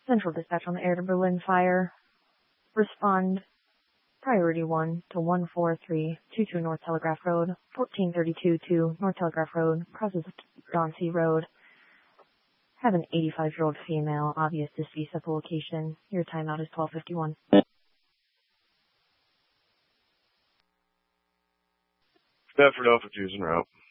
Central Dispatch on the air to Berlin Fire. Respond priority 1 to 14322 North Telegraph Road, 1432 to North Telegraph Road, crosses Dauncey Road. Have an 85-year-old female, obvious deceased at the location. Your timeout is 12:51. Stafford Alpha 2's en route.